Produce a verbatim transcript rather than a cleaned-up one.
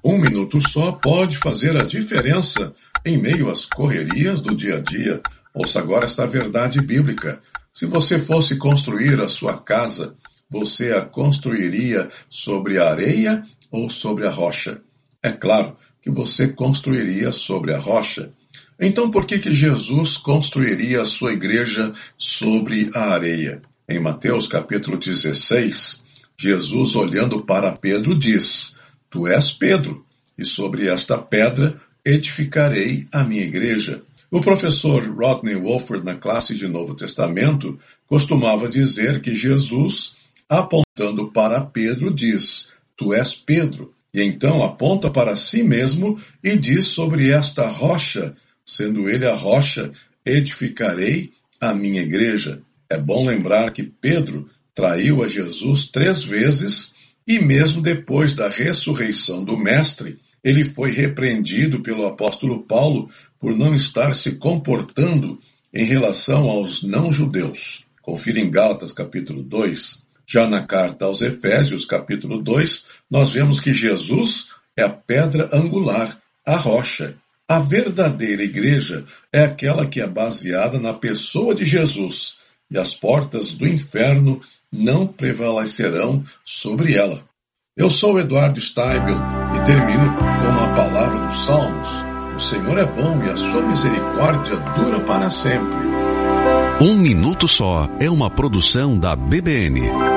Um minuto só pode fazer a diferença em meio às correrias do dia a dia. Ouça agora esta verdade bíblica. Se você fosse construir a sua casa, você a construiria sobre a areia ou sobre a rocha? É claro que você construiria sobre a rocha. Então por que que Jesus construiria a sua igreja sobre a areia? Em Mateus capítulo dezesseis, Jesus, olhando para Pedro, diz: Tu és Pedro, e sobre esta pedra edificarei a minha igreja. O professor Rodney Wolford, na classe de Novo Testamento, costumava dizer que Jesus, apontando para Pedro, diz: Tu és Pedro, e então aponta para si mesmo e diz: sobre esta rocha, sendo ele a rocha, edificarei a minha igreja. É bom lembrar que Pedro traiu a Jesus três vezes e mesmo depois da ressurreição do Mestre, ele foi repreendido pelo apóstolo Paulo por não estar se comportando em relação aos não-judeus. Confira em Gálatas capítulo dois. Já na carta aos Efésios capítulo dois, nós vemos que Jesus é a pedra angular, a rocha. A verdadeira igreja é aquela que é baseada na pessoa de Jesus, e as portas do inferno não prevalecerão sobre ela. Eu sou Eduardo Steibel e termino com uma palavra dos Salmos. O Senhor é bom e a sua misericórdia dura para sempre. Um Minuto Só é uma produção da B B N.